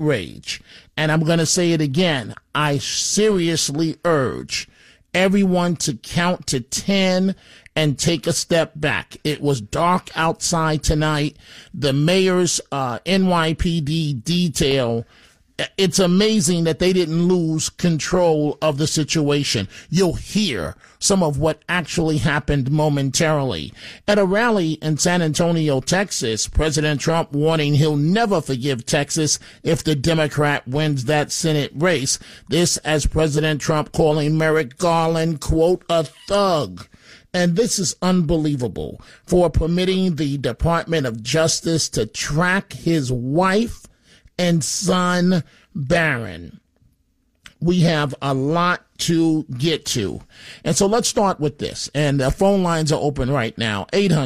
outrage. And I'm going to say it again. I seriously urge everyone to count to 10 and take a step back. It was dark outside tonight. The mayor's NYPD detail, it's amazing that they didn't lose control of the situation. You'll hear some of what actually happened momentarily. At a rally in San Antonio, Texas, President Trump warning he'll never forgive Texas if the Democrat wins that Senate race. This as President Trump calling Merrick Garland, quote, a thug. And this is unbelievable, for permitting the Department of Justice to track his wife and son, Barron. We have a lot to get to. And so let's start with this. And the phone lines are open right now,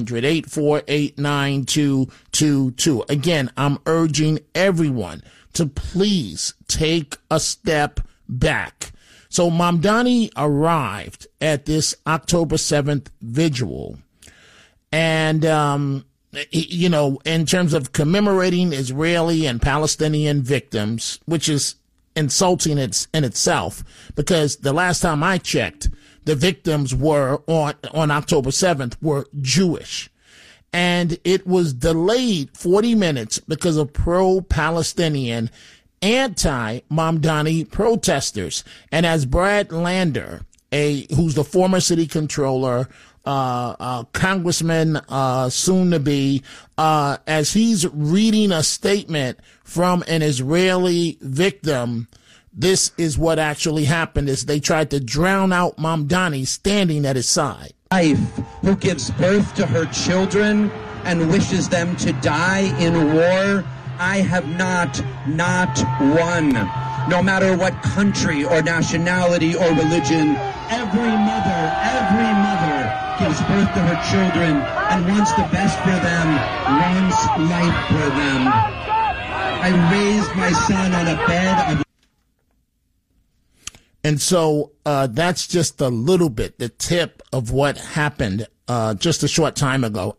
800-848-9222. Again, I'm urging everyone to please take a step back. So Mamdani arrived at this October 7th vigil. And, you know, in terms of commemorating Israeli and Palestinian victims, which is insulting in itself, because the last time I checked, the victims were on October 7th were Jewish. And it was delayed 40 minutes because of pro-Palestinian anti-Mamdani protesters. And as Brad Lander, who's the former city controller, congressman, soon to be, as he's reading a statement from an Israeli victim, this is what actually happened, is they tried to drown out Mamdani standing at his side. Wife who gives birth to her children and wishes them to die in war, I have not one. No matter what country or nationality or religion, every mother gives birth to her children and wants the best for them, wants life for them. I raised my son on a bed of... And so that's just a little bit, the tip of what happened just a short time ago.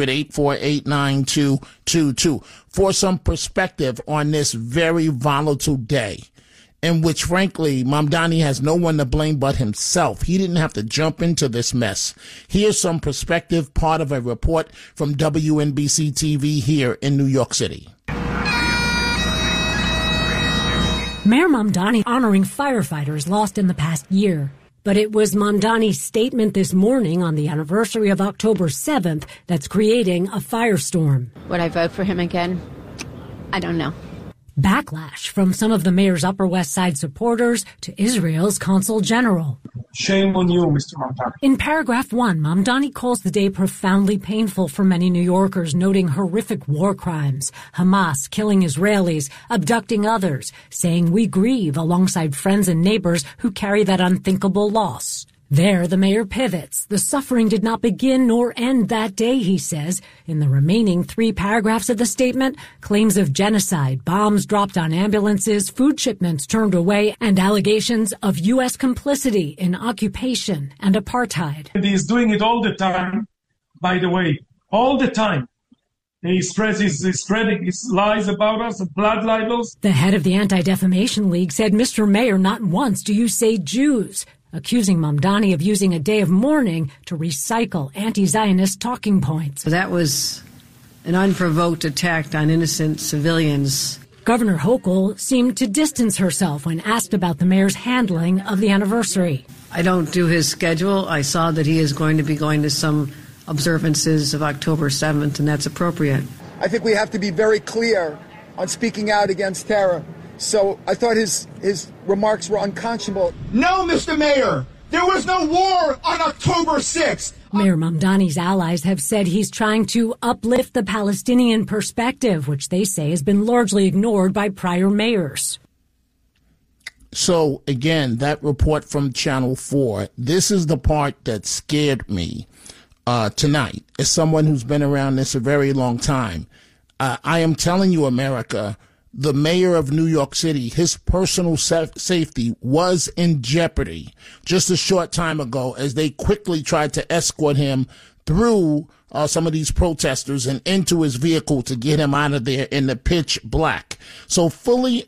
800-848-9222 for some perspective on this very volatile day, in which, frankly, Mamdani has no one to blame but himself. He didn't have to jump into this mess. Here's some perspective, part of a report from WNBC TV here in New York City. Mayor Mamdani honoring firefighters lost in the past year. But it was Mamdani's statement this morning on the anniversary of October 7th that's creating a firestorm. Would I vote for him again? I don't know. Backlash from some of the mayor's Upper West Side supporters to Israel's consul general. Shame on you, Mr. Mamdani. In paragraph 1, Mamdani calls the day profoundly painful for many New Yorkers, noting horrific war crimes, Hamas killing Israelis, abducting others, saying we grieve alongside friends and neighbors who carry that unthinkable loss. There, the mayor pivots. The suffering did not begin nor end that day, he says. In the remaining 3 paragraphs of the statement, claims of genocide, bombs dropped on ambulances, food shipments turned away, and allegations of U.S. complicity in occupation and apartheid. And he's doing it all the time, by the way, all the time. He's spreading his lies about us, blood libels. The head of the Anti-Defamation League said, Mr. Mayor, not once do you say Jews, accusing Mamdani of using a day of mourning to recycle anti-Zionist talking points. That was an unprovoked attack on innocent civilians. Governor Hochul seemed to distance herself when asked about the mayor's handling of the anniversary. I don't do his schedule. I saw that he is going to be going to some observances of October 7th, and that's appropriate. I think we have to be very clear on speaking out against terror. So I thought his remarks were unconscionable. No, Mr. Mayor, there was no war on October 6th. Mayor Mamdani's allies have said he's trying to uplift the Palestinian perspective, which they say has been largely ignored by prior mayors. So, again, that report from Channel 4, this is the part that scared me tonight, as someone who's been around this a very long time. I am telling you, America, the mayor of New York City, his personal safety was in jeopardy just a short time ago as they quickly tried to escort him through some of these protesters and into his vehicle to get him out of there in the pitch black. So fully